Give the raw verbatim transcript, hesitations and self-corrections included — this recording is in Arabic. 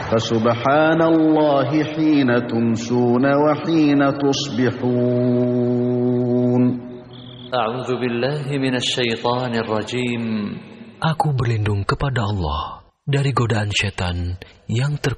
فسبحان الله حين تمسون وحين تصبحون. أعوذ بالله من الشيطان الرجيم. Aku berlindung kepada Allah dari godaan setan yang terkutuk.